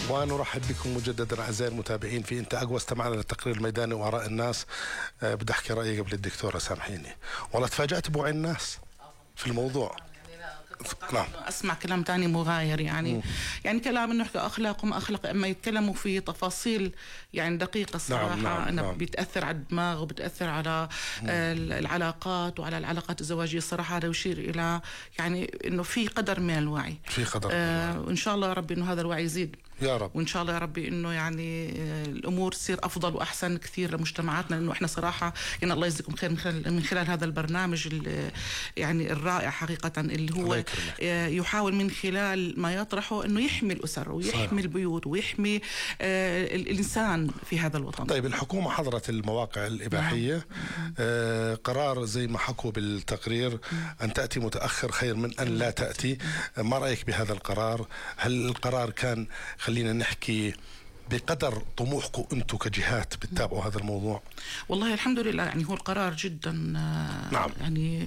ونرحب بكم مجددا أعزائي المتابعين في أنت أقوى. استمعنا للتقرير الميداني وآراء الناس. بدي أحكي رأيي قبل الدكتورة، سامحيني والله تفاجأت بوعي الناس في الموضوع. نعم. أسمع كلام تاني مغاير يعني كلام إنه يحكي أخلاق وما أخلاق، أما يتكلموا في تفاصيل يعني دقيقة الصراحة. أنا بيتأثر على الدماغ وبتأثر على العلاقات وعلى العلاقات الزواجية. الصراحة هذا يشير إلى يعني إنه في قدر من الوعي، في قدر وإن شاء الله يا ربي إنه هذا الوعي يزيد يا رب، وإن شاء الله يا ربي إنه يعني الأمور تصير أفضل وأحسن كثير لمجتمعاتنا. لأنه إحنا صراحة يعني الله يجزيكم خير من خلال هذا البرنامج يعني الرائع حقيقة، اللي هو يحاول من خلال ما يطرحه إنه يحمي الأسر ويحمي البيوت ويحمي الإنسان في هذا الوطن. طيب الحكومة حضرت المواقع الإباحية. قرار زي ما حكوا بالتقرير أن تأتي متأخر خير من أن لا تأتي. ما رأيك بهذا القرار؟ هل القرار كان خلينا نحكي بقدر طموحكم أنتم كجهات بتتابعوا هذا الموضوع؟ والله الحمد لله، يعني هو القرار جدا نعم. يعني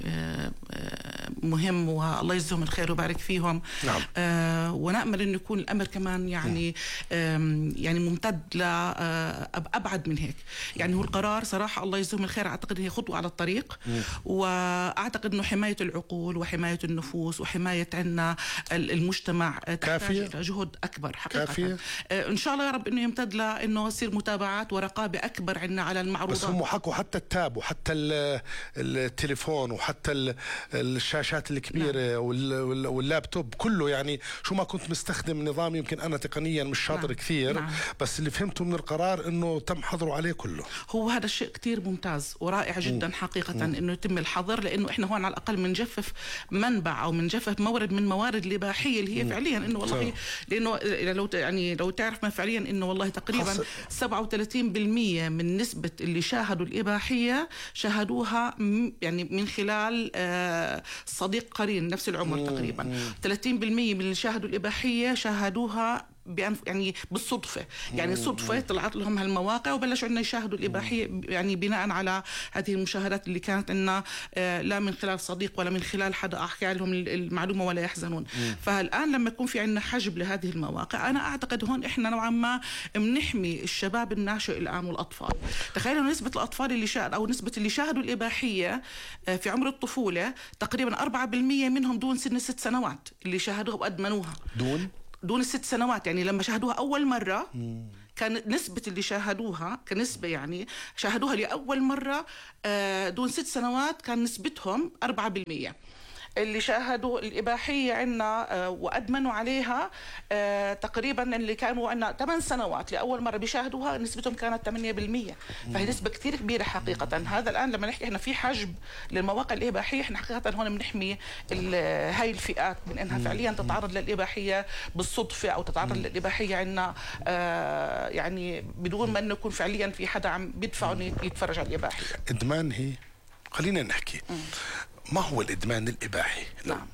مهم، والله يجزيهم الخير ويبارك فيهم. نعم. ونأمل أن يكون الأمر كمان يعني يعني ممتد لأبعد من هيك. يعني هو القرار صراحة الله يجزيهم الخير، أعتقد هي خطوة على الطريق. وأعتقد أنه حماية العقول وحماية النفوس وحماية عنا المجتمع تحتاج إلى جهد أكبر حقيقة. كافية. إن شاء الله يا رب إنه يمتد لإنه يصير متابعات ورقابة أكبر عنا على المعروضات. بس هم حكوا حتى التاب وحتى التليفون وحتى الشاشات الكبيرة. نعم. واللابتوب كله، يعني شو ما كنت مستخدم نظام يمكن أنا تقنيا مش شاطر. نعم. كثير. نعم. بس اللي فهمته من القرار إنه تم حظره عليه كله. هو هذا الشيء كتير ممتاز ورائع جدا حقيقة إنه يتم الحظر، لأنه إحنا هون على الأقل منجفف منبع أو منجفف مورد من موارد الإباحية اللي هي فعليا إنه والله لأنه لو تعرف ما فعليا إنه والله تقريبا 37% من نسبة اللي شاهدوا الإباحية شاهدوها يعني من خلال صديق قرين نفس العمر تقريبا. 30% من اللي شاهدوا الإباحية شاهدوها يعني بالصدفة، يعني صدفة طلعت لهم هالمواقع وبلشوا عنا يشاهدوا الإباحية يعني بناء على هذه المشاهدات اللي كانت عنا لا من خلال صديق ولا من خلال حدا أحكي لهم المعلومة ولا يحزنون. فالآن لما يكون في عنا حجب لهذه المواقع، أنا أعتقد هون إحنا نوعا ما بنحمي الشباب الناشئ الآن والأطفال. تخيلوا نسبة الأطفال اللي أو نسبة اللي شاهدوا الإباحية في عمر الطفولة تقريبا 4% منهم دون سن 6 سنوات اللي شاهدوها وأدمنوها. دون 6 سنوات، يعني لما شاهدوها أول مرة كان نسبة اللي شاهدوها كنسبة يعني شاهدوها لأول مرة دون 6 سنوات كان نسبتهم 4%. اللي شاهدوا الإباحية عنا وأدمنوا عليها تقريبا اللي كانوا عنا 8 سنوات لأول مرة بيشاهدوها نسبتهم كانت 8%. فهي نسبة كتير كبيرة حقيقة. هذا الآن لما نحكي إحنا في حجب للمواقع الإباحية، إحنا حقيقة هون بنحمي هاي الفئات من إنها فعليا تتعرض للإباحية بالصدفة أو تتعرض للإباحية عنا يعني بدون ما إنه يكون فعليا في حدا عم بيدفعوا يتفرج على الإباحية. إدمان هي، خلينا نحكي ما هو الإدمان الإباحي؟ نعم.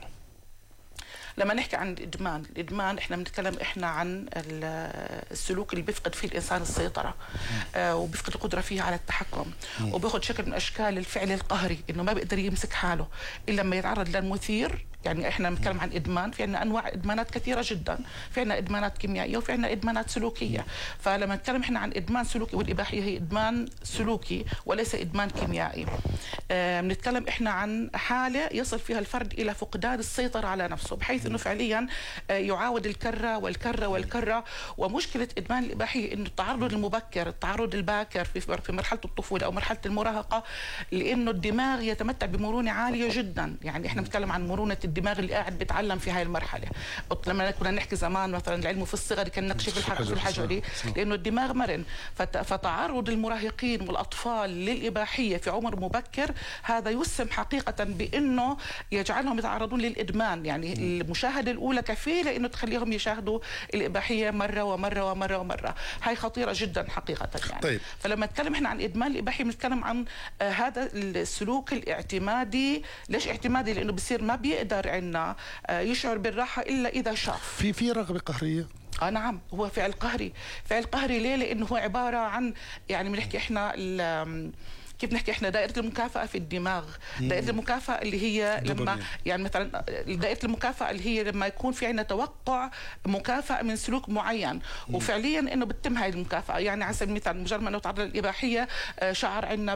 لما نحكي عن الإدمان إحنا بنتكلم إحنا عن السلوك اللي بيفقد فيه الإنسان السيطرة وبيفقد القدرة فيه على التحكم وبياخد شكل من أشكال الفعل القهري، إنه ما بيقدر يمسك حاله إلا لما يتعرض للمثير. يعني احنا بنتكلم عن ادمان، في عندنا انواع ادمانات كثيره جدا، في عندنا ادمانات كيميائيه وفي عندنا ادمانات سلوكيه. فلما نتكلم احنا عن ادمان سلوكي، والاباحيه هي ادمان سلوكي وليس ادمان كيميائي. بنتكلم احنا عن حاله يصل فيها الفرد الى فقدان السيطره على نفسه، بحيث انه فعليا يعاود الكره والكره والكره. ومشكله ادمان الاباحيه انه التعرض المبكر، التعرض الباكر في مرحله الطفوله او مرحله المراهقه، لانه الدماغ يتمتع بمرونه عاليه جدا. يعني احنا بنتكلم عن مرونه الدماغ اللي قاعد بيتعلم في هاي المرحله. لما كنا نحكي زمان مثلا العلم في الصغر كان نقش في الحجري، لانه الدماغ مرن. فتعرض المراهقين والاطفال للاباحيه في عمر مبكر هذا يسهم حقيقه بانه يجعلهم يتعرضون للادمان. يعني المشاهده الاولى كفيله انه تخليهم يشاهدوا الاباحيه مره ومره ومره ومره. هاي خطيره جدا حقيقه يعني. طيب. فلما نتكلم احنا عن ادمان الاباحيه بنتكلم عن هذا السلوك الاعتمادي. ليش اعتمادي؟ لانه بصير ما بيقدر عنا يشعر بالراحه الا اذا شاف في رغبه قهريه. نعم، هو فعل قهري. فعل قهري ليه؟ لانه هو عباره عن يعني بنحكي احنا كيف نحكي احنا دائره المكافاه في الدماغ. دائره المكافاه اللي هي لما يعني مثلا دائره المكافاه اللي هي لما يكون في عندنا توقع مكافاه من سلوك معين وفعليا انه بتتم هاي المكافاه. يعني على سبيل المثال مجرد ما انه تعرض للاباحيه شعر عندنا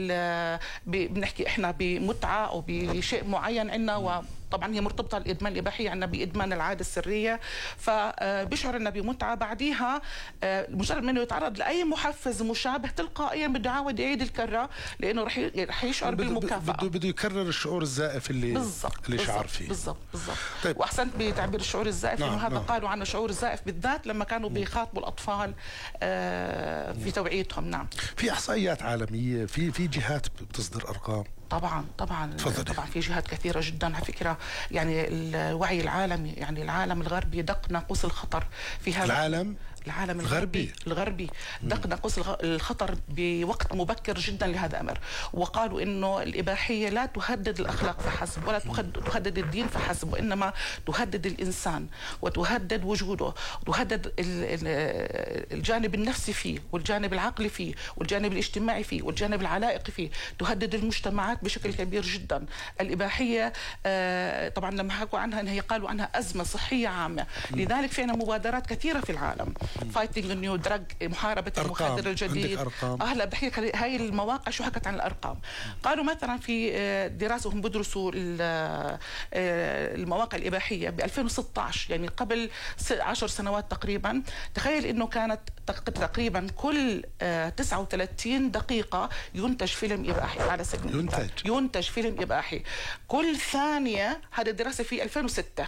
بنحكي احنا بمتعه او بشيء معين عندنا، طبعا هي مرتبطه الادمان الاباحيه عندنا بادمان العاده السريه، فبيشعر انه بمتعه. بعديها مجرد ما انه يتعرض لاي محفز مشابه تلقائيا بده يعاود يعيد الكره لانه رح يشعر بالمكافاه. بده يكرر الشعور الزائف اللي شعر فيه. بالضبط. طيب. واحسنت بتعبير الشعور الزائف لانه هذا قالوا عنه شعور زائف بالذات لما كانوا بيخاطبوا الاطفال في توعيتهم. نعم. في احصائيات عالميه، في جهات بتصدر ارقام. طبعا في جهات كثيره جدا على فكره. يعني الوعي العالمي، يعني العالم الغربي يدق ناقوس الخطر في هذا العالم الغربي دق ناقوس الخطر بوقت مبكر جدا لهذا الامر، وقالوا انه الاباحيه لا تهدد الاخلاق فحسب ولا تهدد الدين فحسب، وانما تهدد الانسان وتهدد وجوده وتهدد الجانب النفسي فيه والجانب العقلي فيه والجانب الاجتماعي فيه والجانب العلائقي فيه، تهدد المجتمعات بشكل كبير جدا. الاباحيه طبعا لما حكوا عنها هي قالوا عنها ازمه صحيه عامه، لذلك في عندنا مبادرات كثيره في العالم. فايتنج نيو دراج، محاربه المخدر الجديد. هلا بحكي هاي المواقع شو حكت عن الارقام. قالوا مثلا في دراسه هم بدرسوا المواقع الاباحيه ب 2016، يعني قبل 10 سنوات تقريبا. تخيل انه كانت تقريبا كل 39 دقيقه ينتج فيلم اباحي على سبيل المثال. ينتج فيلم اباحي كل ثانيه. هذه الدراسه في 2006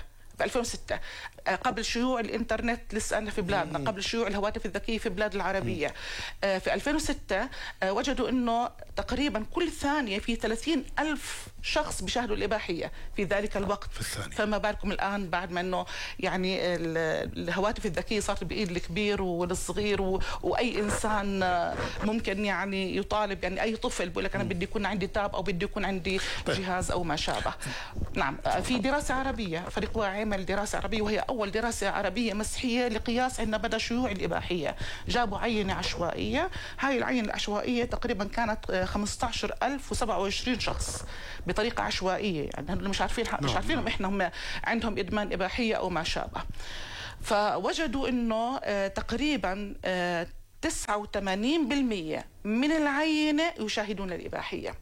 قبل شيوع الانترنت لسه أنا في بلادنا، قبل شيوع الهواتف الذكيه في البلاد العربيه. في 2006 وجدوا انه تقريبا كل ثانيه في 30,000 شخص بيشاهدوا الاباحيه في ذلك الوقت في الثانية. فما بالكم الان بعد ما انه يعني الهواتف الذكيه صارت بايد الكبير والصغير واي انسان ممكن يعني يطالب، يعني اي طفل بيقول لك انا بدي يكون عندي تاب او بدي يكون عندي جهاز او ما شابه. نعم. في دراسه عربيه، فريق واعي عمل دراسه عربيه وهي اول دراسه عربيه مسحيه لقياس عندنا بدا شيوع الاباحيه. جابوا عينه عشوائيه، هاي العينه العشوائيه تقريبا كانت 15,027 شخص بطريقه عشوائيه، يعني مش عارفينهم احنا هم عندهم ادمان اباحيه او ما شابه. فوجدوا انه تقريبا 89% من العينه يشاهدون الاباحيه.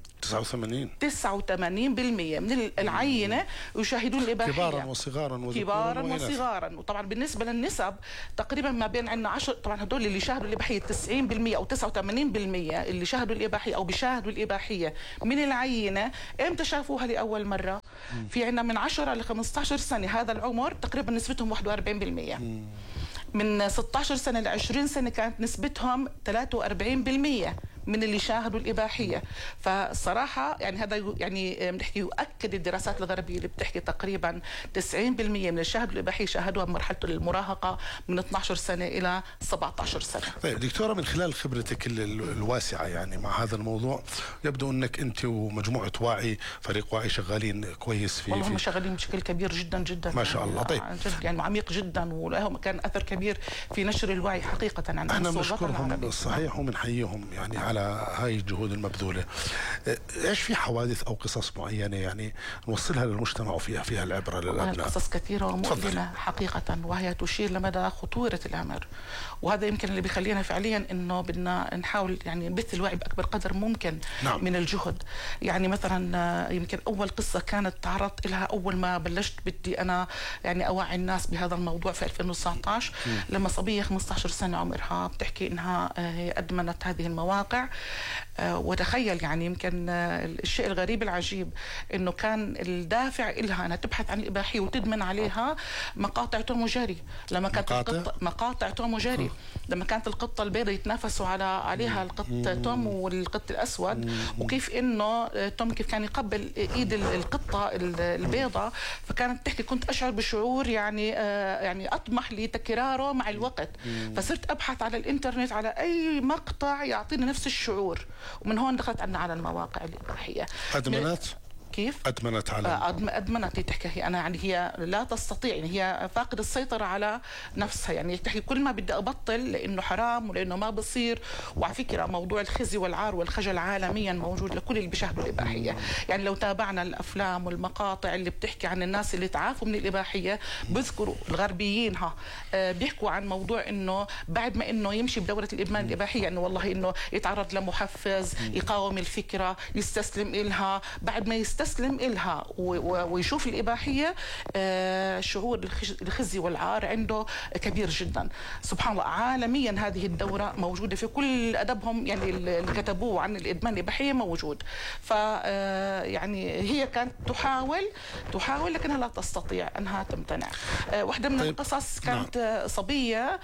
89% من العينة يشاهدون الإباحية، كبارا وصغارا. وطبعا بالنسبة للنسب تقريبا ما بين عندنا 10، طبعا هدول اللي شاهدوا الإباحية 90% أو 89% اللي شاهدوا الإباحية أو بيشاهدوا الإباحية من العينة. إمتى شافوها لأول مرة؟ في عندنا من 10 ل 15 سنة، هذا العمر تقريبا نسبتهم 41%. من 16 سنة ل 20 سنة كانت نسبتهم 43% من اللي شاهدوا الإباحية. فالصراحة يعني هذا يعني بنحكي يؤكد الدراسات الغربية اللي بتحكي تقريبا 90% من اللي شاهدوا الإباحية شاهدوها بمرحلة المراهقة من 12 سنة إلى 17 سنة. طيب دكتورة، من خلال خبرتك الواسعة يعني مع هذا الموضوع، يبدو أنك أنت ومجموعة واعي، فريق واعي، شغالين كويس فيه. والله هم شغالين بشكل كبير جدا ما شاء الله. طيب يعني عميق جدا، ولهم كان أثر كبير في نشر الوعي حقيقة عن احنا بنشكرهم صحيح وبنحييهم يعني على هاي الجهود المبذولة. ايش في حوادث او قصص معينة يعني نوصلها للمجتمع وفيها العبرة للأبناء؟ قصص كثيرة ومؤلمة حقيقة، وهي تشير لمدى خطورة الأمر، وهذا يمكن اللي بيخلينا فعليا انه بدنا نحاول يعني نبث الوعي بأكبر قدر ممكن. نعم. من الجهد. يعني مثلا يمكن اول قصة كانت تعرضت لها اول ما بلشت بدي انا يعني اوعي الناس بهذا الموضوع في 2019 لما صبية 15 سنة عمرها بتحكي انها ادمنت هذه المواقع. وتخيل يعني يمكن الشيء الغريب العجيب انه كان الدافع لها انها تبحث عن الاباحيه وتدمن عليها مقاطع توم وجيري. لما كانت مقاطع توم وجيري، لما كانت القطه البيضاء يتنافسوا عليها القط توم والقط الاسود، وكيف انه توم كيف كان يقبل ايد القطه البيضاء، فكانت تحكي كنت اشعر بشعور يعني اطمح لتكراره مع الوقت. فصرت ابحث على الانترنت على اي مقطع يعطيني نفس الشعور، ومن هون دخلت عنا على المواقع الاباحيه. ادمنت كيف أدمنت على أدمنت تحكي هي أنا، يعني هي لا تستطيع، يعني هي فاقدة السيطرة على نفسها، يعني تحكي كل ما بدي أبطل لأنه حرام ولأنه ما بصير. وعلى فكرة موضوع الخزي والعار والخجل عالميا موجود لكل اللي بيشاهدوا الإباحية. يعني لو تابعنا الأفلام والمقاطع اللي بتحكي عن الناس اللي تعافوا من الإباحية بذكروا الغربيين بيحكوا عن موضوع إنه بعد ما إنه يمشي بدورة الإدمان الإباحية إنه والله إنه يتعرض لمحفز، يقاوم الفكرة، يستسلم إلها. بعد ما يستسلم إلها ويشوف الإباحية شعور الخزي والعار عنده كبير جدا. سبحان الله، عالميا هذه الدورة موجودة في كل أدبهم، يعني اللي كتبوه عن الإدمان الإباحية موجود. ف يعني هي كانت تحاول لكنها لا تستطيع أنها تمتنع. واحدة من القصص كانت صبية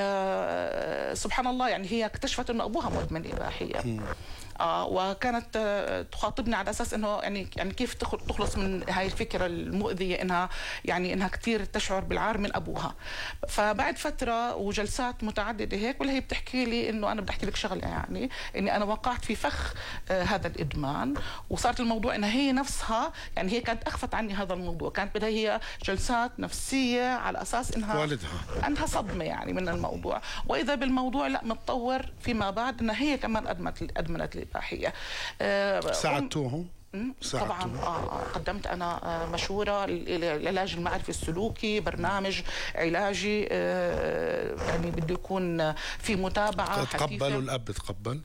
سبحان الله، يعني هي اكتشفت أن أبوها مدمن إباحية. وكانت تخاطبني على اساس انه يعني كيف تخلص من هاي الفكره المؤذيه انها كثير تشعر بالعار من ابوها. فبعد فتره وجلسات متعدده هيك ولا هي بتحكي لي انه انا بدي احكي لك شغله، يعني اني انا وقعت في فخ هذا الادمان. وصارت الموضوع انها هي نفسها، يعني هي كانت اخفت عني هذا الموضوع، كانت بدها هي جلسات نفسيه على اساس انها والدها صدمه يعني من الموضوع. واذا بالموضوع لا متطور فيما بعد انها هي كمان ادمنت الإباحية. ساعدتوهم؟ طبعا قدمت أنا مشورة للعلاج المعرفي السلوكي، برنامج علاجي يعني بده يكون في متابعة. تقبلوا الأب؟ تقبل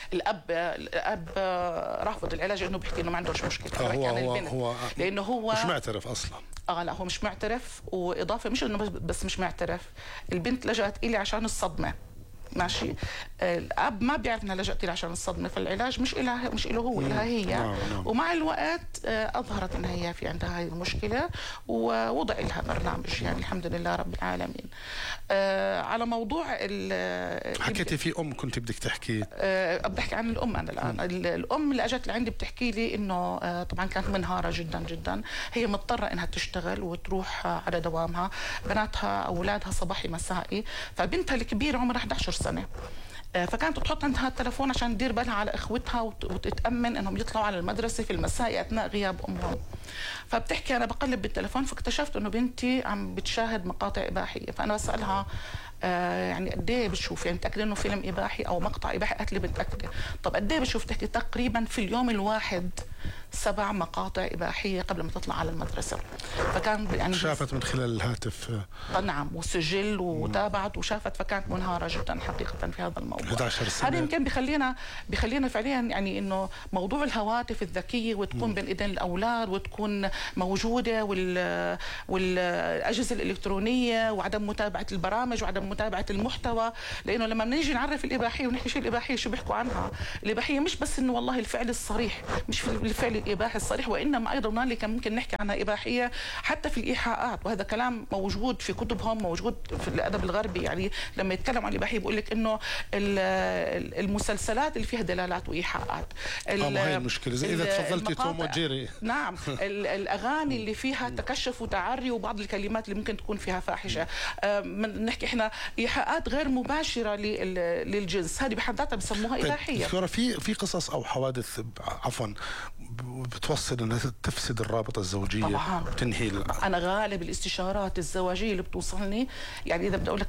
الأب رافض العلاج لأنه بيحكي إنه ما عندوش مشكلة. هو لأنه هو مش معترف أصلا. لا هو مش معترف، وإضافة مش إنه بس مش معترف، البنت لجأت إلي عشان الصدمة. ماشي، الاب ما بيعرف انها لجأت له عشان الصدمه، فالعلاج مش له هو، لها هي. ومع الوقت اظهرت انها هي في عندها هاي المشكله ووضع لها برنامج، يعني الحمد لله رب العالمين. على موضوع حكيتي في كنت بدك تحكي؟ بدي احكي عن الام. انا الان الام اللي اجت لعندي بتحكي لي انه طبعا كانت منهاره جدا جدا، هي مضطره انها تشتغل وتروح على دوامها، بناتها اولادها صباحي مسائي، فبنتها الكبيره عمرها 11 سنة، فكانت تحط عندها التلفون عشان تدير بالها على اخوتها وتتامن انهم يطلعوا على المدرسه في المساء اثناء غياب امهم. فبتحكي انا بقلب بالتلفون فاكتشفت انه بنتي عم بتشاهد مقاطع اباحيه، فانا بسالها يعني قد ايه بتشوف، يعني متاكده انه فيلم اباحي او مقطع اباحي؟ قالت لي متاكده. طب قد ايه بتشوف؟ تحكي تقريبا في اليوم الواحد 7 مقاطع اباحيه قبل ما تطلع على المدرسه. فكان يعني شافت من خلال الهاتف. نعم، وسجل وتابعت وشافت، فكانت منهاره جدا حقيقه في هذا الموضوع. 11 سنة. هذا يمكن بخلينا فعليا يعني انه موضوع الهواتف الذكيه وتكون بين ايدين الاولاد وتكون موجوده، والاجهزه الالكترونيه وعدم متابعه البرامج وعدم متابعه المحتوى. لانه لما بنيجي نعرف الاباحيه ونحكي شو الاباحيه، شو بيحكوا عنها؟ الاباحيه مش بس انه والله الفعل الصريح، مش في الفعل الاباحي الصريح، وانما ايضا هنالك ممكن نحكي عنها اباحيه حتى في الايحاءات، وهذا كلام موجود في كتبهم، موجود في الادب الغربي. يعني لما يتكلم عن الاباحيه بيقول لك انه المسلسلات اللي فيها دلالات وايحاءات، ما هي المشكله اذا تفضلتي توم وجيري. نعم، الاغاني اللي فيها تكشف وتعري وبعض الكلمات اللي ممكن تكون فيها فاحشه. نحكي احنا ايحاءات غير مباشره للجنس، هذه بحد ذاتها بسموها اباحيه. دكتوره، في قصص او حوادث عفوا بتوصل انها تفسد الرابطه الزوجيه وتنهي انا غالب الاستشارات الزواجيه اللي بتوصلني، يعني اذا بدي اقول لك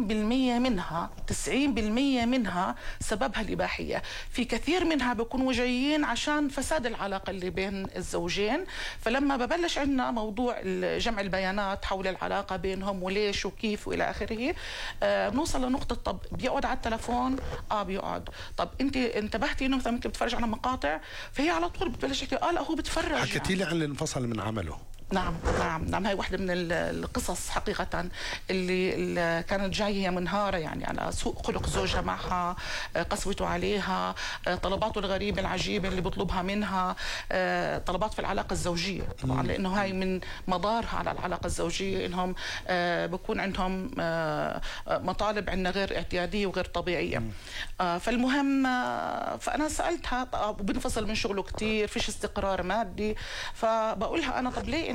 90% منها سببها الاباحيه. في كثير منها بيكونوا جايين عشان فساد العلاقه اللي بين الزوجين، فلما ببلش عندنا موضوع جمع البيانات حول العلاقه بينهم وليش وكيف والى اخره، بنوصل لنقطه طب بيقعد على التلفون؟ بيقعد. طب انت انتبهتي انه مثلا ممكن بتفرج على مقاطع؟ فهي على طول بتبلش تحكي لا هو بتفرج. حكيتي لي عن اللي انفصل من عمله. نعم، هاي واحدة من القصص حقيقة اللي كانت جاية منهارة يعني على سوء خلق زوجها معها، قسوته عليها، طلباته الغريبة العجيبة اللي بيطلبها منها، طلبات في العلاقة الزوجية طبعا، لأنه هاي من مضارها على العلاقة الزوجية إنهم بكون عندهم مطالب عندنا غير اعتيادية وغير طبيعية. فالمهم فأنا سألتها، وبنفصل من شغله كتير، فيش استقرار مادي، فبقولها أنا طب ليه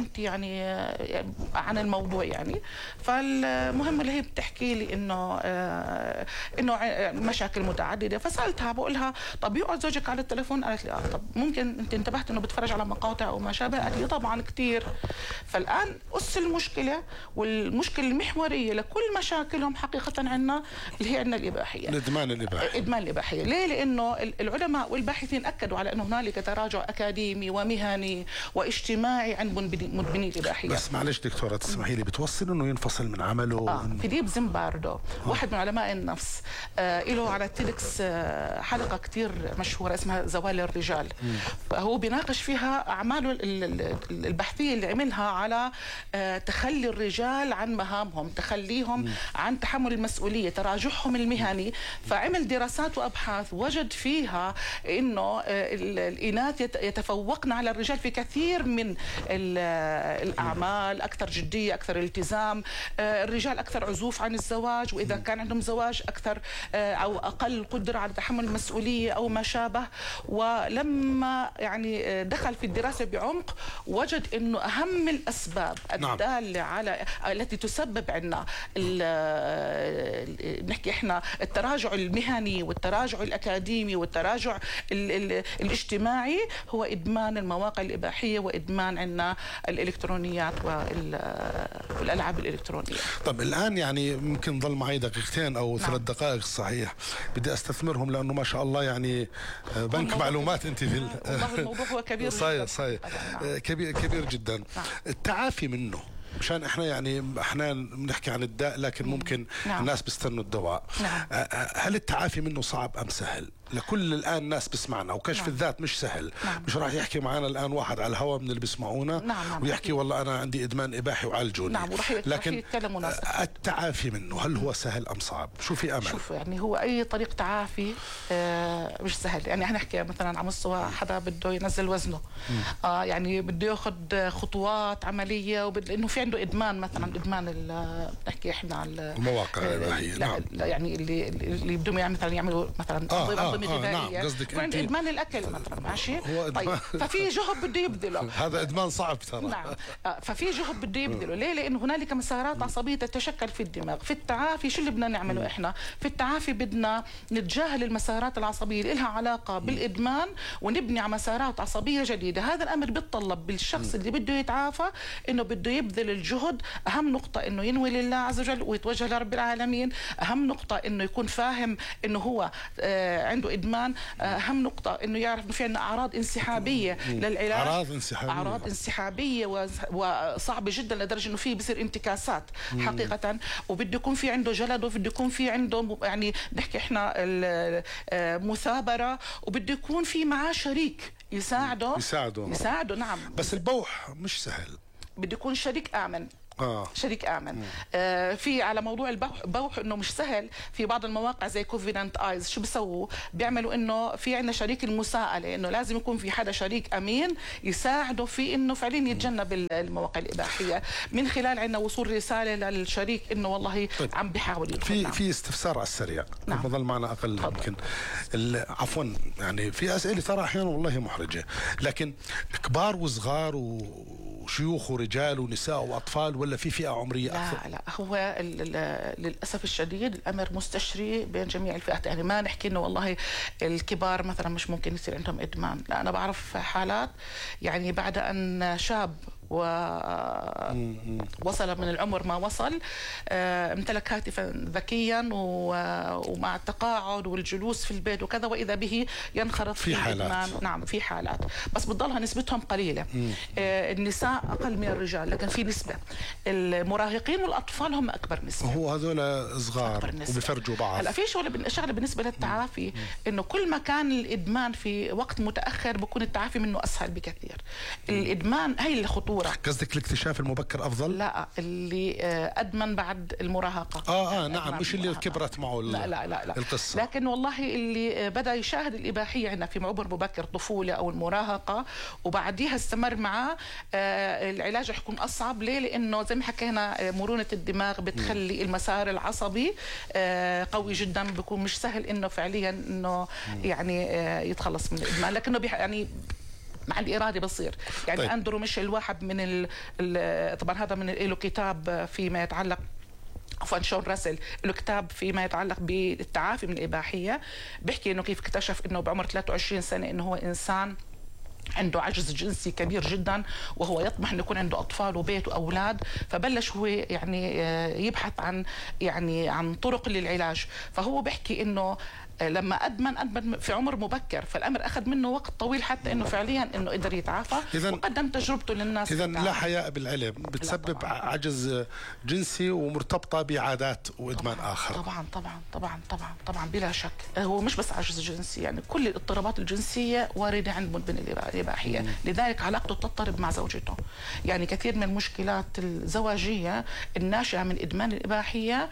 انت يعني عن الموضوع يعني. فالمهم اللي هي بتحكي لي انه مشاكل متعدده. فسالتها بقول لها طب يقعد زوجك على التليفون؟ قالت لي طب ممكن انت انتبهت انه بتفرج على مقاطع او ما شابه؟ قالت لي طبعا كثير. فالان المشكله والمشكله المحوريه لكل مشاكلهم حقيقه عندنا اللي هي عندنا الاباحيه، الادمان الاباحي. ادمان الاباحيه. ليه؟ لانه العلماء والباحثين اكدوا على انه هنالك تراجع اكاديمي ومهني واجتماعي عند مدمني الاباحيه. بس معلش دكتوره تسمحي لي، بتوصل انه ينفصل من عمله؟ فيليب زيمباردو واحد من علماء النفس له على تيدكس حلقه كثير مشهوره اسمها زوال الرجال. فهو بيناقش فيها اعماله البحثيه اللي عملها على تخلي الرجال عن مهامهم، تخليهم عن تحمل المسؤوليه، تراجعهم المهني. فعمل دراسات وابحاث وجد فيها انه الاناث يتفوقن على الرجال في كثير من الاعمال، اكثر جديه، اكثر التزام. الرجال اكثر عزوف عن الزواج، واذا كان عندهم زواج اكثر او اقل قدره على تحمل المسؤوليه او ما شابه. ولما يعني دخل في الدراسه بعمق وجد انه اهم الاسباب الداله على التي تسبب عندنا نحكي احنا التراجع المهني والتراجع الاكاديمي والتراجع الاجتماعي هو ادمان المواقع الاباحيه وادمان عندنا الالكترونيات والالعاب الالكترونيه. طب الان يعني ممكن ضل معي دقيقتين او 3 دقائق صحيح، بدي استثمرهم لانه ما شاء الله يعني بنك معلومات انت في والله الموضوع هو كبير صحيح كبير جدا. التعافي منه، مشان احنا يعني احنا بنحكي عن الداء لكن ممكن الناس بيستنوا الدواء. هل التعافي منه صعب ام سهل؟ لكل الان ناس بسمعنا، وكشف الذات مش سهل. مش راح يحكي معنا الان واحد على الهواء من اللي بيسمعونا ويحكي والله انا عندي ادمان اباحي وعالجوني. لكن التعافي منه هل هو سهل ام صعب؟ شو في امل؟ شوف يعني هو اي طريق تعافي مش سهل. يعني احنا نحكي مثلا على مستوى حدا بده ينزل وزنه، يعني بده ياخذ خطوات عمليه، لانه في عنده ادمان مثلا ادمان بنحكي احنا على المواقع الاباحيه. يعني اللي بدهم مثلا يعملوا مثلا غذائيه. قصدك انت ادمان الاكل مثلا، ماشي؟ طيب ففي جهد بده يبذله. هذا ادمان صعب ترى. نعم. ففي جهد بده يبذله. ليه؟ لانه هنالك مسارات عصبيه تتشكل في الدماغ. في التعافي شو اللي بدنا نعمله احنا؟ في التعافي بدنا نتجاهل المسارات العصبيه اللي لها علاقه بالادمان ونبني على مسارات عصبيه جديده. هذا الامر بيتطلب بالشخص اللي بده يتعافى انه بده يبذل الجهد. اهم نقطه انه ينوي لله عز وجل ويتوجه لرب العالمين. اهم نقطه انه يكون فاهم انه هو عنده ادمان. اهم نقطه انه يعرف انه في عندنا اعراض انسحابيه للعلاج. اعراض انسحابيه وصعبه جدا لدرجه انه في بصير انتكاسات حقيقه. وبده يكون في عنده جلد، وبده يكون في عنده يعني نحكي احنا مثابره، وبده يكون في معاه شريك يساعده. نعم. بس البوح مش سهل، بده يكون شريك آمن. شريك آمن. في على موضوع البوح انه مش سهل. في بعض المواقع زي كوفيدنت ايز شو بيسووا؟ بيعملوا انه في عندنا شريك المساءله، انه لازم يكون في حدا شريك امين يساعده في انه فعليا يتجنب المواقع الاباحيه، من خلال عندنا وصول رساله للشريك انه والله عم بيحاول يدخل. في استفسار على السريع، بضل معنا اقل يمكن. عفوا يعني في اسئله ترى احيانا والله محرجه، لكن كبار وصغار وشيوخ ورجال ونساء واطفال ولا في فئه عمريه اكثر؟ لا هو للاسف الشديد الامر مستشري بين جميع الفئات. يعني ما نحكي انه والله الكبار مثلا مش ممكن يصير عندهم ادمان. لا، انا بعرف حالات يعني بعد ان شاب ووصل من العمر ما وصل امتلك هاتفا ذكيا ومع التقاعد والجلوس في البيت وكذا واذا به ينخرط في حالات. نعم في حالات، بس بتضلها نسبتهم قليله. النساء اقل من الرجال، لكن في نسبه. المراهقين والاطفال هم اكبر نسبه. هو هذول صغار وبيفرجوا بعض. هلا في شغله بالنسبه للتعافي، انه كل ما كان الادمان في وقت متاخر بكون التعافي منه اسهل بكثير. الادمان هي الخطوره. قصدك الاكتشاف المبكر افضل؟ لا، اللي ادمن بعد المراهقه. نعم، مش اللي كبرت معه لا القصه. لكن والله اللي بدا يشاهد الاباحيه عندنا في عمر مبكر، طفوله او المراهقه، وبعديها استمر معاه، العلاج رح يكون اصعب. ليه؟ لانه زي ما حكينا مرونه الدماغ بتخلي المسار العصبي قوي جدا، بيكون مش سهل انه فعليا انه يعني يتخلص من الادمان. لكنه يعني مع الإرادة بصير. يعني طيب. أندرو ميشيل واحد من طبعا هذا من له كتاب فيما يتعلق، عفوا شون راسل له كتاب فيما يتعلق بالتعافي من الإباحية، بيحكي إنه كيف اكتشف إنه بعمر 23 سنة إنه هو إنسان عنده عجز جنسي كبير جدا، وهو يطمح انه يكون عنده اطفال وبيت واولاد، فبلش هو يعني يبحث عن طرق للعلاج. فهو بيحكي انه لما ادمن في عمر مبكر، فالامر اخذ منه وقت طويل حتى انه فعليا انه قدر يتعافى، وقدم تجربته للناس. اذا لا حياء بالعلم بتسبب عجز جنسي ومرتبطه بعادات وادمان طبعاً اخر. طبعا طبعا طبعا طبعا طبعا بلا شك. هو مش بس عجز جنسي، يعني كل الاضطرابات الجنسيه وارده عند مدمن الاباحيه، لذلك علاقته تضطرب مع زوجته. يعني كثير من المشكلات الزواجيه الناشئه من ادمان الاباحيه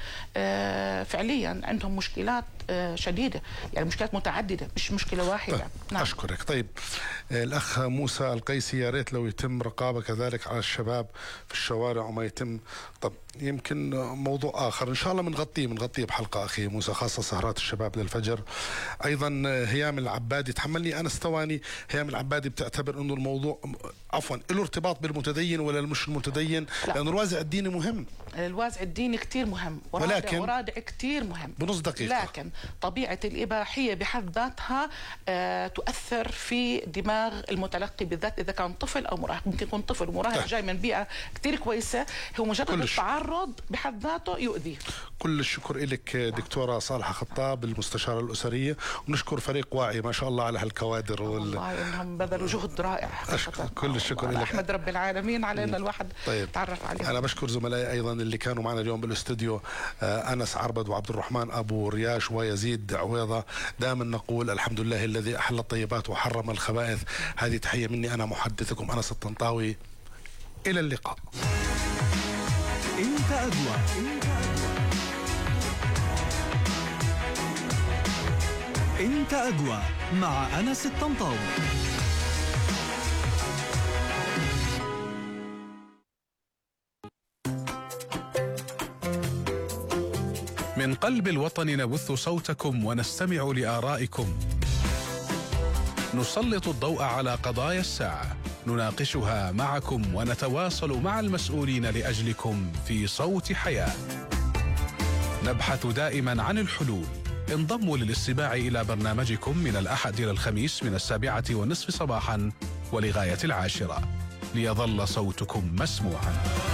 فعليا عندهم مشكلات شديده، يعني مشكلات متعدده مش مشكله واحده. طيب. نعم. اشكرك. طيب الاخ موسى القيسي، يا ريت لو يتم رقابه كذلك على الشباب في الشوارع وما يتم. طب يمكن موضوع اخر ان شاء الله بنغطيه بحلقه اخي موسى، خاصه سهرات الشباب للفجر. ايضا هيام العبادي، تحملني انس ثواني، هيام العبادي بتعتبر انه الموضوع عفوا له ارتباط بالمتدين ولا مش المتدين؟ لانه الوازع الديني مهم. الوازع الديني كثير مهم، ورادع كثير مهم بنص دقيقه. لكن طبيعه الاباحيه بحد ذاتها تؤثر في دماغ المتلقي، بالذات اذا كان طفل او مراهق. ممكن يكون طفل ومراهق جاي من بيئه كثير كويسه، هو مجرد التعرض بحد ذاته يؤذيه. كل الشكر لك دكتورة صالحة خطاب المستشارة الأسرية، ونشكر فريق واعي ما شاء الله على هالكوادر والله انهم بذلوا جهد رائع. كل الشكر لك. احمد رب العالمين على ان الواحد تعرف عليهم. انا بشكر زملائي ايضا اللي كانوا معنا اليوم بالاستوديو، انس عربد وعبد الرحمن ابو رياش ويزيد عويضة. دائما نقول الحمد لله الذي احل الطيبات وحرم الخبائث. هذه تحية مني، انا محدثكم انس الطنطاوي، الى اللقاء. انت أقوى. انت أقوى مع انس الطنطاوي. من قلب الوطن نبث صوتكم ونستمع لآرائكم، نسلط الضوء على قضايا الساعة، نناقشها معكم ونتواصل مع المسؤولين لأجلكم في صوت حياة. نبحث دائما عن الحلول. انضموا للاستماع إلى برنامجكم من الأحد إلى الخميس من 7:30 صباحا ولغاية 10 ليظل صوتكم مسموعا.